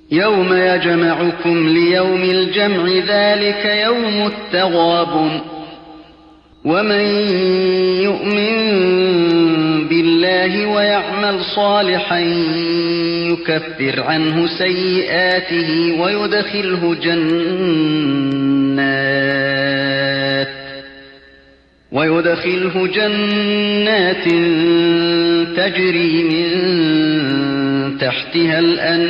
يوم يجمعكم ليوم الجمع ذلك يوم التغابن ومن يؤمن بالله ويعمل صالحا يكفر عنه سيئاته ويدخله جنات تجري من تحتها الأنهار